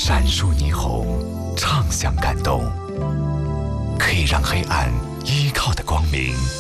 闪烁霓虹，唱响感动，可以让黑暗依靠的光明